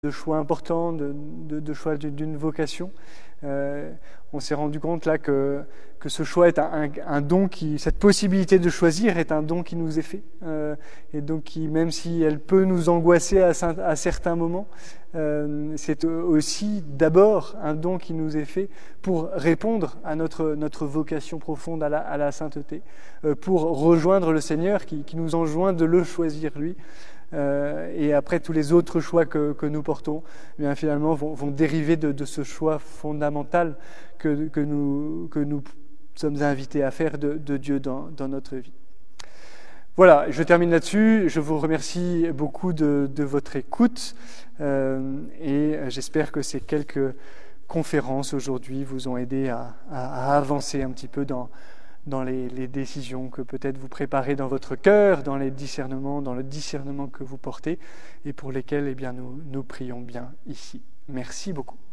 choix importants, de choix d'une vocation. On s'est rendu compte là que ce choix est un don cette possibilité de choisir est un don qui nous est fait, et donc qui, même si elle peut nous angoisser à certains moments, c'est aussi d'abord un don qui nous est fait pour répondre à notre vocation profonde à la sainteté, pour rejoindre le Seigneur qui nous enjoint de le choisir lui. Et après tous les autres choix que nous portons, eh bien, finalement vont dériver de ce choix fondamental que nous sommes invités à faire de Dieu dans notre vie. Voilà, je termine là-dessus. Je vous remercie beaucoup de votre écoute, et j'espère que ces quelques conférences aujourd'hui vous ont aidé à avancer un petit peu dans les décisions que peut-être vous préparez dans votre cœur, dans le discernement que vous portez et pour lesquels, eh bien, nous prions bien ici. Merci beaucoup.